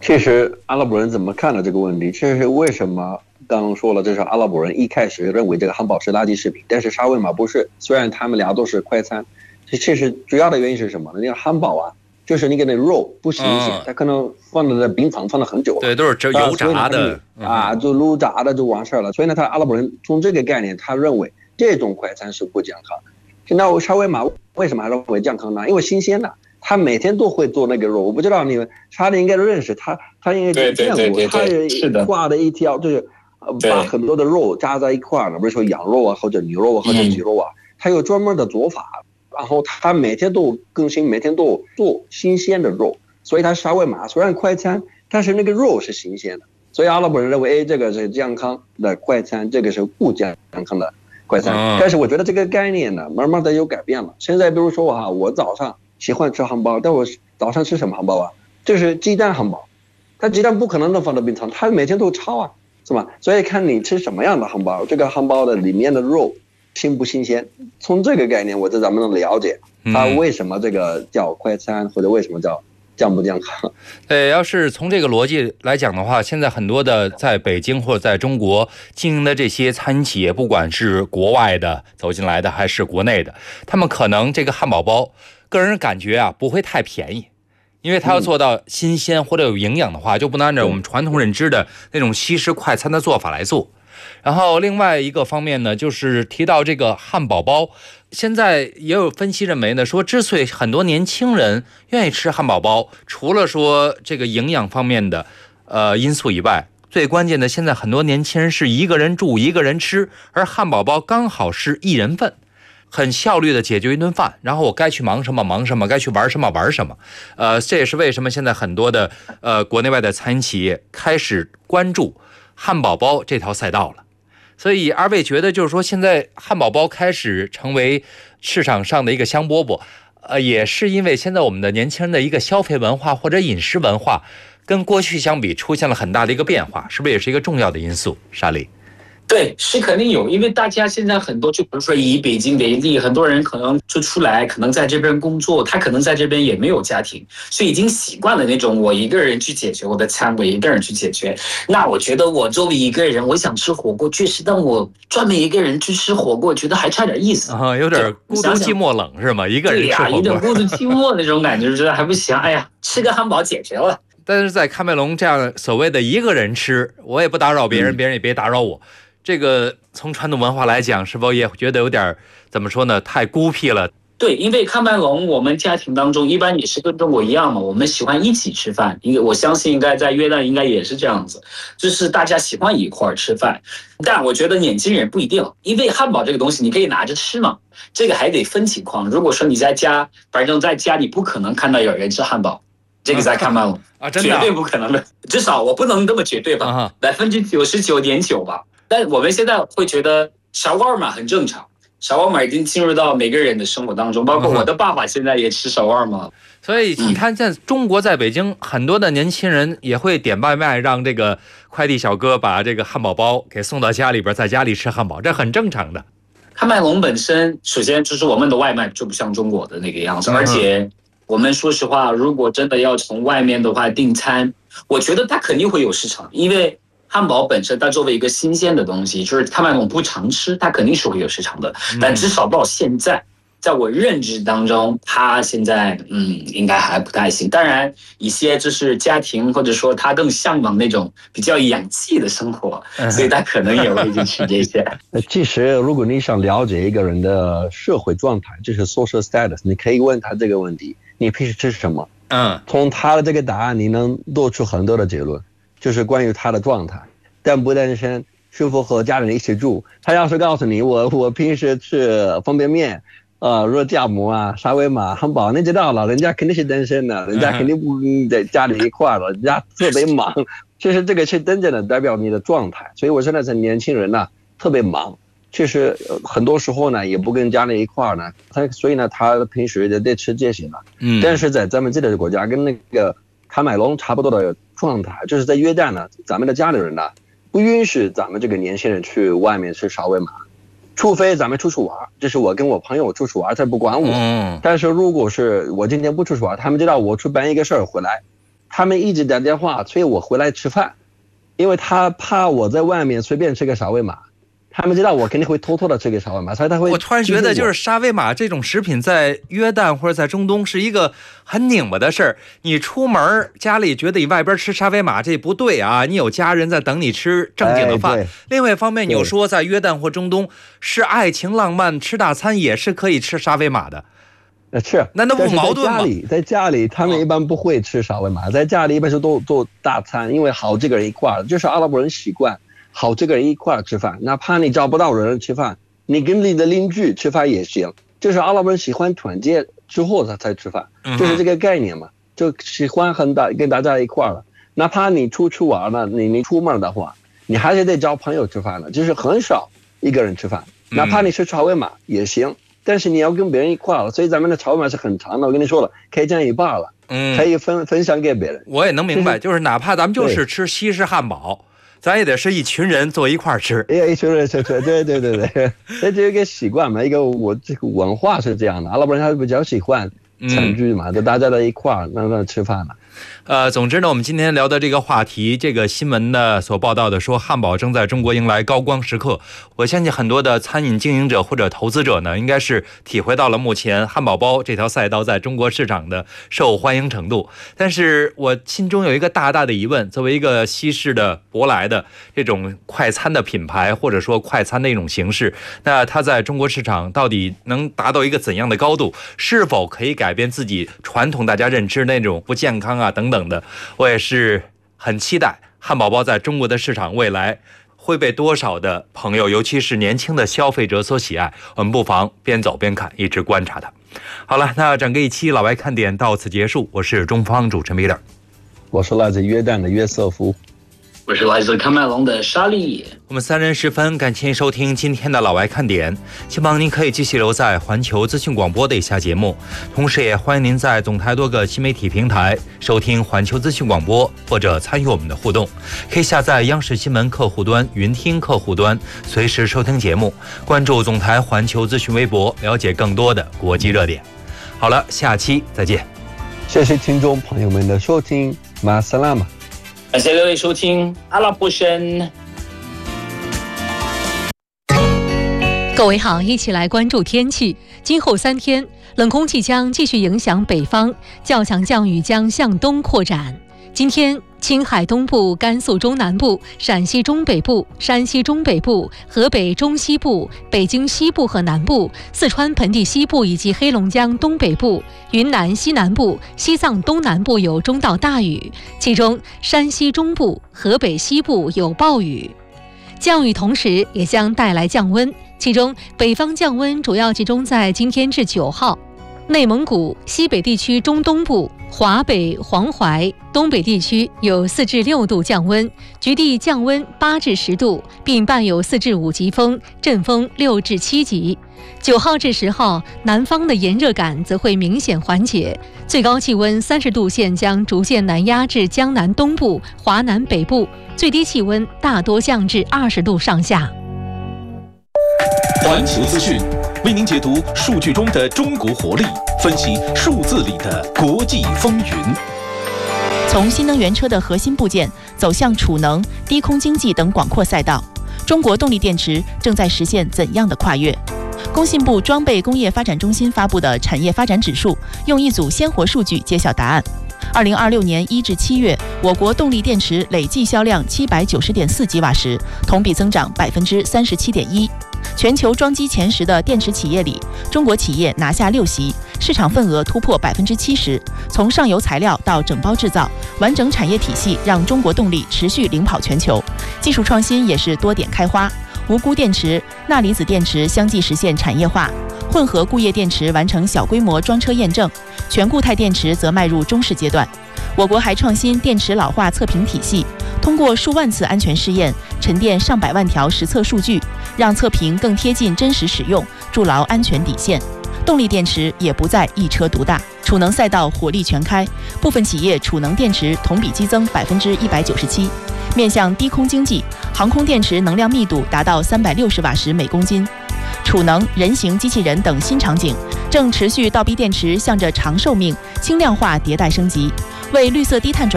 其实阿拉伯人怎么看的这个问题？这是为什么？刚刚说了，这是阿拉伯人一开始认为这个汉堡是垃圾食品，但是沙威玛不是。虽然他们俩都是快餐，其实主要的原因是什么呢？那个汉堡啊，就是那个肉不新鲜，它可能放在冰藏放了很久了， 对，都是油炸的就油炸的就完事了。所以呢，阿拉伯人从这个概念，他认为这种快餐是不健康。那沙威玛为什么还认为健康呢？因为新鲜的。他每天都会做那个肉，我不知道你们查理应该认识他应该见过，他挂的一条就是把很多的肉加在一块了，比如说羊肉啊，或者牛肉啊，或者鸡肉啊，他有专门的做法，然后他每天都更新，每天都做新鲜的肉，所以他沙威玛虽然快餐，但是那个肉是新鲜的，所以阿拉伯人认为，这个是健康的快餐，这个是不健康的快餐。但是我觉得这个概念呢，慢慢的有改变了。现在比如说我早上喜欢吃汉堡，但我早上吃什么汉堡啊？就是鸡蛋汉堡，它鸡蛋不可能都放到冰箱，它每天都炒啊，是吧？所以看你吃什么样的汉堡，这个汉堡的里面的肉新不新鲜。从这个概念，我就咱们能了解它为什么这个叫快餐，或者为什么叫健不健康。 要是从这个逻辑来讲的话，现在很多的在北京或者在中国经营的这些餐饮企业，不管是国外的走进来的还是国内的，他们可能这个汉堡包个人感觉不会太便宜，因为它要做到新鲜或者有营养的话，就不能按照我们传统认知的那种西式快餐的做法来做。然后另外一个方面呢，就是提到这个汉堡包，现在也有分析认为呢，说之所以很多年轻人愿意吃汉堡包，除了说这个营养方面的因素以外，最关键的现在很多年轻人是一个人住一个人吃，而汉堡包刚好是一人份。很效率的解决一顿饭，然后我该去忙什么忙什么，该去玩什么玩什么。这也是为什么现在很多的国内外的餐饮企业开始关注汉堡包这条赛道了。所以二位觉得就是说，现在汉堡包开始成为市场上的一个香饽饽，也是因为现在我们的年轻人的一个消费文化或者饮食文化跟过去相比出现了很大的一个变化，是不是也是一个重要的因素？沙莉。 对，是肯定有，因为大家现在很多，就比如说以北京为例，很多人可能就出来，可能在这边工作，他可能在这边也没有家庭，所以已经习惯了那种我一个人去解决我的餐，我一个人去解决。那我觉得我作为一个人，我想吃火锅，确实，但我专门一个人去吃火锅，觉得还差点意思有点孤独寂寞冷是吗？一个人吃火锅， 有点孤独寂寞那种感觉，觉得还不行。哎呀，吃个汉堡解决了。 但是在喀麦隆这样所谓的一个人吃，我也不打扰别人，别人也别打扰我。这个从传统文化来讲，是否也觉得有点怎么说呢？太孤僻了。 对，因为喀麦隆我们家庭当中一般也是跟中国一样嘛，我们喜欢一起吃饭。我相信应该在约旦应该也是这样子，就是大家喜欢一块吃饭。但我觉得年轻人不一定，因为汉堡这个东西你可以拿着吃嘛，这个还得分情况。如果说你在家，反正在家你不可能看到有人吃汉堡，这个在喀麦隆真的绝对不可能的，至少我不能那么绝对吧，99.9%吧。但我们现在会觉得沙沃尔玛很正常，沙沃尔玛已经进入到每个人的生活当中，包括我的爸爸现在也吃沙沃尔玛。 所以你看，在中国，在北京，很多的年轻人也会点外卖，让这个快递小哥把这个汉堡包给送到家里边，在家里吃汉堡，这很正常的。 喀麦隆本身，首先就是我们的外卖就不像中国的那个样子，而且我们说实话，如果真的要从外面的话订餐，我觉得它肯定会有市场，因为汉堡本身它作为一个新鲜的东西，就是喀麦隆不常吃，它肯定是会有市场的。但至少到现在，在我认知当中，它现在应该还不太行。当然，一些就是家庭或者说他更向往那种比较洋气的生活，所以他可能也会去吃这些。 其实，如果你想了解一个人的社会状态，就是 social status， 你可以问他这个问题：你平时吃什么？从他的这个答案，你能得出很多的结论。就是关于他的状态，但不单身是否和家人一起住。他要是告诉你我平时吃方便面，肉夹馍啊、沙威玛、汉堡，你知道了，人家肯定是单身的，人家肯定不在家里一块了，人家特别忙。其实这个是真正的代表你的状态。所以我现在是年轻人呢，特别忙，其实很多时候呢也不跟家里一块呢，所以呢他平时也得吃这些了。但是在咱们这里的国家跟那个喀麦隆差不多的状态，就是在约旦呢，咱们的家里人呢不允许咱们这个年轻人去外面吃沙威玛，除非咱们出去玩，这是我跟我朋友出去玩，他不管我。但是如果是我今天不出去玩，他们知道我去办一个事儿回来， 他们一直打电话催我回来吃饭，因为他怕我在外面随便吃个沙威玛。他们知道我肯定会偷偷的吃个沙威玛，所以他会。 我突然觉得，就是沙威玛这种食品在约旦或者在中东是一个很拧巴的事儿。你出门家里觉得你外边吃沙威玛这不对啊，你有家人在等你吃正经的饭。另外一方面，你又说在约旦或中东是爱情浪漫吃大餐也是可以吃沙威玛的。 是， 难道不矛盾吗？ 在家里他们一般不会吃沙威玛，在家里一般是都做大餐，因为好几个人一块儿，就是阿拉伯人习惯。好几个人一块儿吃饭，哪怕你找不到人吃饭，你跟你的邻居吃饭也行。就是阿拉伯人喜欢团结之后才吃饭，就是这个概念嘛，就喜欢跟大家一块儿了。哪怕你出去玩了，你出门的话，你还是得找朋友吃饭的，就是很少一个人吃饭。哪怕你吃沙威玛也行，但是你要跟别人一块儿了。所以咱们的沙威玛是很长的，我跟你说了，可以占一半了，可以分享给别人。 我也能明白，就是哪怕咱们就是吃西式汉堡。咱也得是一群人坐一块儿吃， 一群人吃，对，这就一个习惯嘛，我这个文化是这样的，阿拉伯人还是比较喜欢餐具嘛，就大家在一块儿那吃饭嘛。 总之呢，我们今天聊的这个话题，这个新闻呢所报道的说，汉堡正在中国迎来高光时刻。我相信很多的餐饮经营者或者投资者呢，应该是体会到了目前汉堡包这条赛道在中国市场的受欢迎程度。但是我心中有一个大大的疑问，作为一个西式的舶来的这种快餐的品牌，或者说快餐的一种形式，那它在中国市场到底能达到一个怎样的高度？是否可以改变自己传统大家认知那种不健康啊等等的？我也是很期待汉堡包在中国的市场未来会被多少的朋友，尤其是年轻的消费者所喜爱。我们不妨边走边看，一直观察它。好了，那整个一期老外看点到此结束。我是中方主持人 Peter， 我是来自约旦的约瑟夫， 我是来自喀麦隆的沙利。 我们3人十分感谢收听今天的老外看点，希望您可以继续留在环球资讯广播的以下节目，同时也欢迎您在总台多个新媒体平台收听环球资讯广播，或者参与我们的互动。可以下载央视新闻客户端、云听客户端，随时收听节目，关注总台环球资讯微博，了解更多的国际热点。好了，下期再见。 谢谢听众朋友们的收听，马萨拉玛。 感谢各位收听阿拉伯声。 各位好，一起来关注天气。今后3天，冷空气将继续影响北方，较强降雨将向东扩展。今天，青海东部、甘肃中南部、陕西中北部、山西中北部、河北中西部、北京西部和南部、四川盆地西部以及黑龙江东北部、云南西南部、西藏东南部有中到大雨，其中山西中部、河北西部有暴雨。降雨同时也将带来降温，其中北方降温主要集中在今天至9号。内蒙古、西北地区中东部、华北、黄淮、东北地区有4至6度降温，局地降温8至10度，并伴有4至5级风，阵风6至7级。9号至10号，南方的炎热感则会明显缓解，最高气温30度线将逐渐南压至江南东部、华南北部，最低气温大多降至20度上下。 环球资讯为您解读数据中的中国活力，分析数字里的国际风云。 从新能源车的核心部件走向储能、低空经济等广阔赛道，中国动力电池正在实现怎样的跨越？工信部装备工业发展中心发布的产业发展指数，用一组鲜活数据揭晓答案。2026年1至7月，我国动力电池累计销量790.4吉瓦时，同比增长37.1%。全球装机前10的电池企业里，中国企业拿下6席，市场份额突破70%。从上游材料到整包制造，完整产业体系让中国动力持续领跑全球。技术创新也是多点开花，无钴电池、钠离子电池相继实现产业化，混合固液电池完成小规模装车验证，全固态电池则迈入中试阶段。我国还创新电池老化测评体系，通过数万次安全试验，沉淀上百万条实测数据，让测评更贴近真实使用，筑牢安全底线。动力电池也不再一车独大，储能赛道火力全开，部分企业储能电池同比激增197%。面向低空经济，航空电池能量密度达到360瓦时每公斤。储能、人形机器人等新场景正持续倒逼电池向着长寿命、轻量化迭代升级，为绿色低碳转